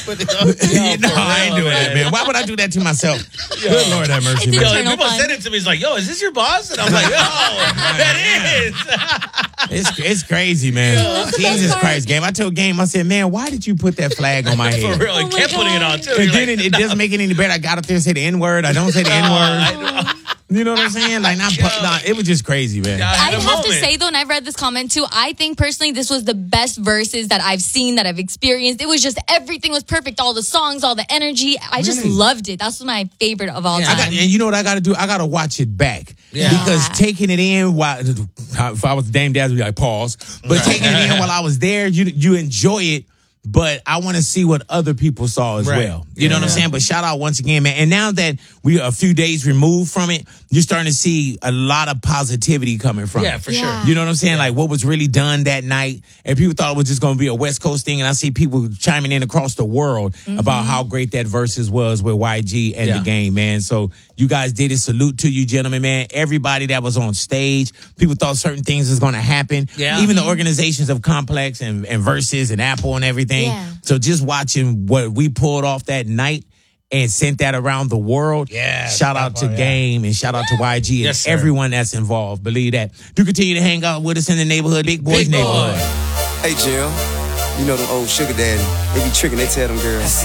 put it on. I ain't doing that, man. Why would I do that to myself? Good Lord have mercy, It's man. eternal People fun. send it to me. He's like, yo, is this your boss? And I'm like, yo, that is. It's crazy, man. Jesus Christ, Game. I told Game, I said, man, why did you put that flag on my For head? real. He Oh my kept putting it on, God. too. And You're then like, it doesn't make it any better. I got up there and said the N-word. I don't say the N-word. You know what I'm saying? Like, it was just crazy, man. I'd have to say, though, and I've read this comment, too, I think, personally, this was the best verses that I've seen, that I've experienced. It was just, everything was perfect. All the songs, all the energy. I just Really? loved it. That's my favorite of all time. And you know what I got to do? I got to watch it back. Yeah. Because taking it in while, if I was Dame Dash, I'd be like, pause. But taking it in while I was there, you enjoy it. But I want to see what other people saw as well. You know what I'm saying? But shout out once again, man. And now that we are a few days removed from it, you're starting to see a lot of positivity coming from it. Yeah, for sure. You know what I'm saying? Like what was really done that night. And people thought it was just going to be a West Coast thing. And I see people chiming in across the world about how great that versus was with YG and the Game, man. So you guys did it. Salute to you, gentlemen, man. Everybody that was on stage, people thought certain things was going to happen. Yeah. Even the organizations of Complex and Versus and Apple and everything. Yeah. So just watching what we pulled off that night and sent that around the world. Yeah, Shout out to Game and shout out to YG and Yes, sir. everyone that's involved. Believe that. Do continue to hang out with us in the neighborhood, Big Boys Big Boy. neighborhood. Hey, Jim. You know them old sugar daddy. They be tricking, they tell them girls.